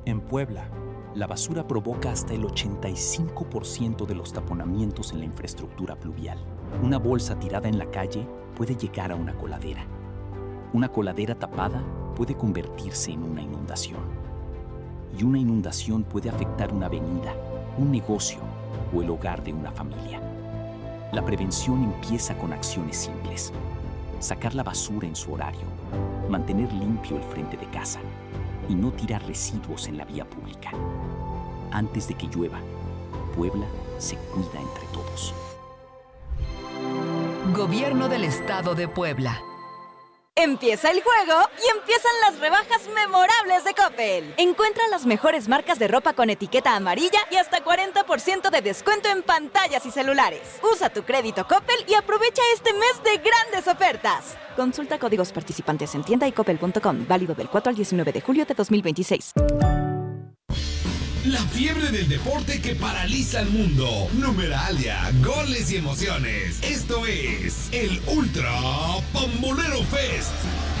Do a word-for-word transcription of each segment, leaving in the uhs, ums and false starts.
En Puebla, la basura provoca hasta el ochenta y cinco por ciento de los taponamientos en la infraestructura pluvial. Una bolsa tirada en la calle puede llegar a una coladera. Una coladera tapada puede convertirse en una inundación. Y una inundación puede afectar una avenida, un negocio o el hogar de una familia. La prevención empieza con acciones simples. Sacar la basura en su horario, mantener limpio el frente de casa y no tirar residuos en la vía pública. Antes de que llueva, Puebla se cuida entre todos. Gobierno del Estado de Puebla. Empieza el juego y empiezan las rebajas memorables de Coppel. Encuentra las mejores marcas de ropa con etiqueta amarilla y hasta cuarenta por ciento de descuento en pantallas y celulares. Usa tu crédito Coppel y aprovecha este mes de grandes ofertas. Consulta códigos participantes en tienda y coppel punto com. Válido del cuatro al diecinueve de julio de dos mil veintiséis. La fiebre del deporte que paraliza al mundo. Numeralia, goles y emociones. Esto es el Ultra Pambolero Fest.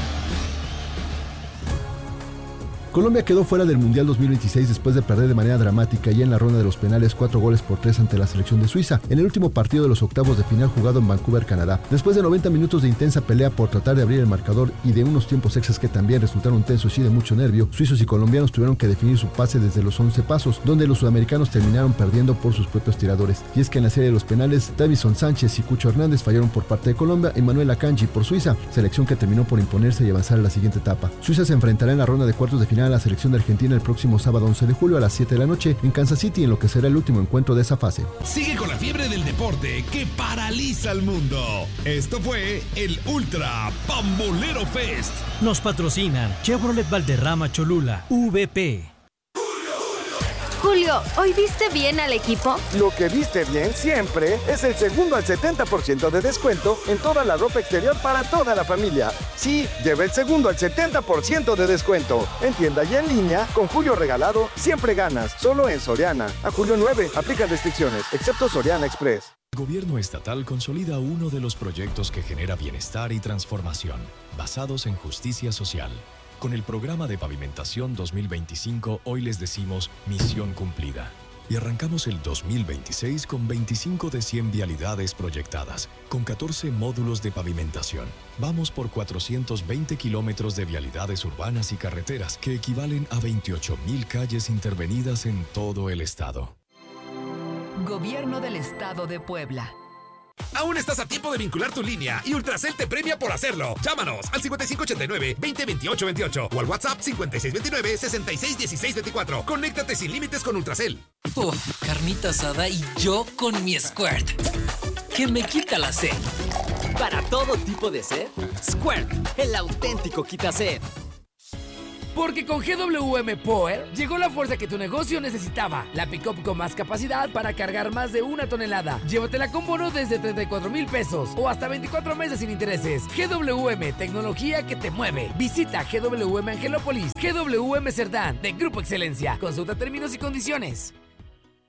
Colombia quedó fuera del Mundial dos mil veintiséis después de perder de manera dramática ya en la ronda de los penales cuatro goles por tres ante la selección de Suiza, en el último partido de los octavos de final jugado en Vancouver, Canadá. Después de noventa minutos de intensa pelea por tratar de abrir el marcador y de unos tiempos extras que también resultaron tensos y de mucho nervio, suizos y colombianos tuvieron que definir su pase desde los once pasos, donde los sudamericanos terminaron perdiendo por sus propios tiradores. Y es que en la serie de los penales, Davison Sánchez y Cucho Hernández fallaron por parte de Colombia y Manuel Akanji por Suiza, selección que terminó por imponerse y avanzar a la siguiente etapa. Suiza se enfrentará en la ronda de cuartos de final a la selección de Argentina el próximo sábado once de julio a las siete de la noche en Kansas City, en lo que será el último encuentro de esa fase. Sigue con la fiebre del deporte que paraliza al mundo. Esto fue el Ultra Pambolero Fest. Nos patrocinan Chevrolet Valderrama Cholula, V P. Julio, ¿hoy viste bien al equipo? Lo que viste bien siempre es el segundo al setenta por ciento de descuento en toda la ropa exterior para toda la familia. Sí, lleva el segundo al setenta por ciento de descuento. En tienda y en línea, con Julio regalado, siempre ganas. Solo en Soriana. A julio nueve, aplica restricciones, excepto Soriana Express. El gobierno estatal consolida uno de los proyectos que genera bienestar y transformación, basados en justicia social. Con el programa de pavimentación dos mil veinticinco, hoy les decimos misión cumplida. Y arrancamos el dos mil veintiséis con veinticinco de cien vialidades proyectadas, con catorce módulos de pavimentación. Vamos por cuatrocientos veinte kilómetros de vialidades urbanas y carreteras, que equivalen a veintiocho mil calles intervenidas en todo el estado. Gobierno del Estado de Puebla. Aún estás a tiempo de vincular tu línea y Ultracel te premia por hacerlo. Llámanos al cincuenta y cinco ochenta y nueve, veinte veintiocho veintiocho o al WhatsApp cincuenta y seis veintinueve, sesenta y seis dieciséis veinticuatro. Conéctate sin límites con Ultracel. Uf, carnita asada y yo con mi Squirt, que me quita la sed. Para todo tipo de sed, Squirt, el auténtico quita sed. Porque con G W M Power llegó la fuerza que tu negocio necesitaba. La pick-up con más capacidad para cargar más de una tonelada. Llévatela con bono desde treinta y cuatro mil pesos o hasta veinticuatro meses sin intereses. G W M, tecnología que te mueve. Visita G W M Angelópolis, G W M Cerdán, de Grupo Excelencia. Consulta términos y condiciones.